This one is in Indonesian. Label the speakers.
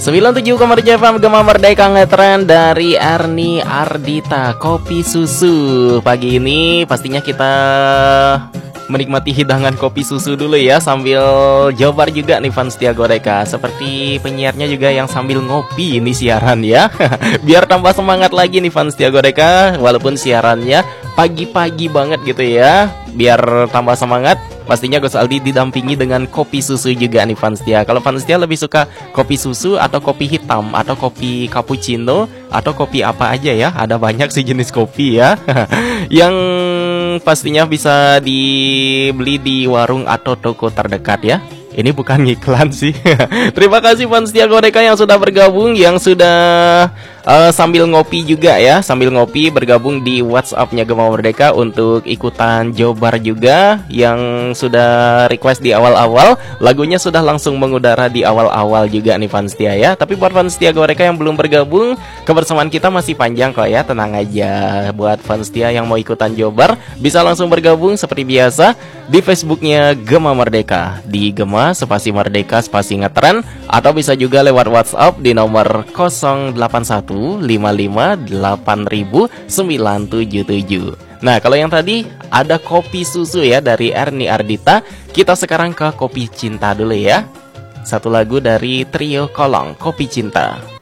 Speaker 1: 97,7 FM Gema Merdeka ngetren dari Erni Ardita Kopi Susu. Pagi ini pastinya kita menikmati hidangan kopi susu dulu ya, sambil jobar juga nih fans Setia Goreka. Seperti penyiarnya juga yang sambil ngopi ini siaran ya. Biar tambah semangat lagi nih fans Setia Goreka, walaupun siarannya pagi-pagi banget gitu ya. Biar tambah semangat, pastinya Gus Aldi didampingi dengan kopi susu juga nih fans Setia. Kalau fans Setia lebih suka kopi susu atau kopi hitam atau kopi cappuccino atau kopi apa aja ya? Ada banyak sih jenis kopi ya. Yang pastinya bisa dibeli di warung atau toko terdekat ya. Ini bukan ngiklan sih. Terima kasih fans Setia Goreka yang sudah bergabung, yang sudah sambil ngopi juga ya, sambil ngopi bergabung di WhatsApp-nya Gema Merdeka untuk ikutan jobar juga. Yang sudah request di awal-awal, lagunya sudah langsung mengudara di awal-awal juga nih fans Setia ya. Tapi buat fans Setia Goreka yang belum bergabung, kebersamaan kita masih panjang kok ya, tenang aja. Buat fans Setia yang mau ikutan jobar, bisa langsung bergabung seperti biasa di Facebooknya Gema Merdeka, di Gema spasi Merdeka spasi ngetren, atau bisa juga lewat WhatsApp di nomor 0815580977. Nah, kalau yang tadi ada kopi susu ya dari Erni Ardita, kita sekarang ke kopi cinta dulu ya. Satu lagu dari Trio Kolong, Kopi Cinta.